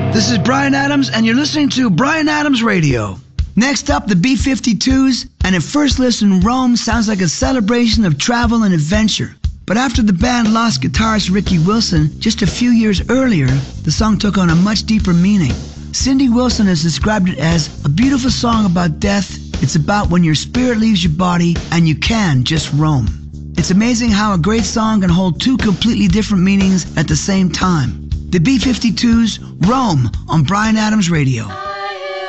This is Bryan Adams, and you're listening to Bryan Adams Radio. Next up, the B-52s, and at first listen, Rome sounds like a celebration of travel and adventure. But after the band lost guitarist Ricky Wilson just a few years earlier, the song took on a much deeper meaning. Cindy Wilson has described it as a beautiful song about death. It's about when your spirit leaves your body and you can just roam. It's amazing how a great song can hold two completely different meanings at the same time. The B-52s, Rome, on Bryan Adams Radio.